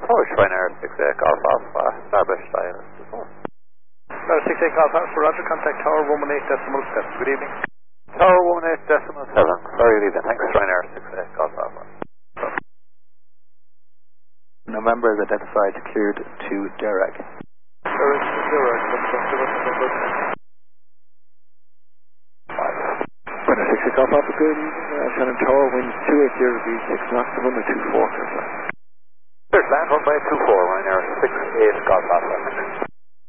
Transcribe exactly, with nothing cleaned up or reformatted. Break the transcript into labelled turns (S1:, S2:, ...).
S1: approach, Ryanair six eight Golf Alpha, Starbush dial before.
S2: Ryanair six eight Golf Alpha, Roger, contact Tower one one eight decimal seven. Good evening.
S1: Tower one one eight decimal seven. Very good evening. Thanks, Ryanair six eight Golf Alpha.
S3: November is identified, cleared to Derek.
S2: Derek to Derek, number.
S3: Ryanair six eight Golf Alpha, good evening. Uh, Shannon Tower, wind two eight zero degrees, six knots, runway two four.
S1: There's land runway two four, Ryanair six eight Golf Alpha.